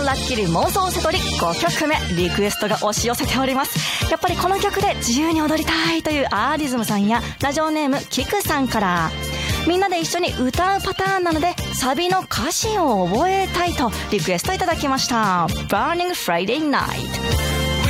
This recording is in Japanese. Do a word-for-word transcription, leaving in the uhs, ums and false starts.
ラッキリ妄想セトリごきょくめ、リクエストが押し寄せております。やっぱりこの曲で自由に踊りたいというアーリズムさんやラジオネームキクさんから、みんなで一緒に歌うパターンなのでサビの歌詞を覚えたいとリクエストいただきました。 Burning Friday Night